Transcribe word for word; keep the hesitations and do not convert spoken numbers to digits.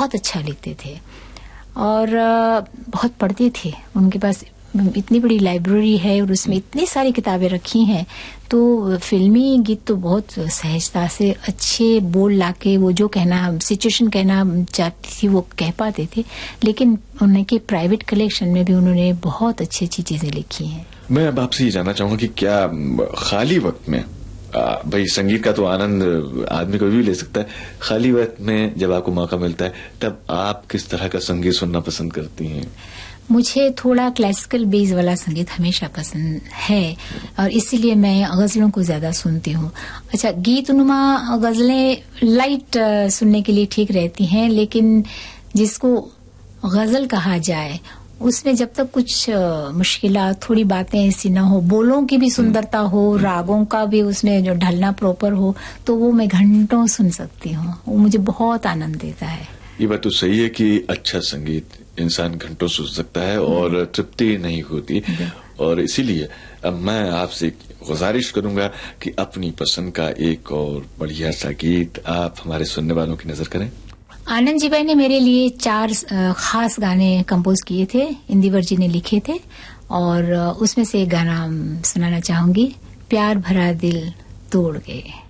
बहुत अच्छा लिखते थे और बहुत पढ़ते थे। उनके पास इतनी बड़ी लाइब्रेरी है और उसमें इतनी सारी किताबें रखी हैं, तो फिल्मी गीत तो बहुत सहजता से अच्छे बोल लाके वो जो कहना सिचुएशन कहना चाहती थी वो कह पाते थे। लेकिन उनके प्राइवेट कलेक्शन में भी उन्होंने बहुत अच्छी अच्छी चीजें लिखी हैं। मैं अब आपसे ये जानना चाहूंगा कि क्या खाली वक्त में, भाई संगीत का तो आनंद आदमी कभी भी ले सकता है, खाली वक्त में जब आपको मौका मिलता है तब आप किस तरह का संगीत सुनना पसंद करती हैं? मुझे थोड़ा क्लासिकल बेस वाला संगीत हमेशा पसंद है और इसीलिए मैं गजलों को ज्यादा सुनती हूँ। अच्छा, गीत नुमा गजलें लाइट सुनने के लिए ठीक रहती हैं, लेकिन जिसको गजल कहा जाए उसमें जब तक कुछ मुश्किलात, थोड़ी बातें ऐसी ना हो, बोलों की भी सुंदरता हो, रागों का भी उसमें जो ढलना प्रॉपर हो, तो वो मैं घंटों सुन सकती हूँ। वो मुझे बहुत आनंद देता है। ये बात तो सही है कि अच्छा संगीत इंसान घंटों सुन सकता है और तृप्ति नहीं होती, और इसीलिए अब मैं आपसे गुजारिश करूंगा कि अपनी पसंद का एक और बढ़िया सा गीत आप हमारे सुनने वालों की नजर करें। आनंद जी भाई ने मेरे लिए चार खास गाने कंपोज किए थे, इंदिवर जी ने लिखे थे, और उसमें से एक गाना सुनाना चाहूंगी, प्यार भरा दिल तोड़ गए।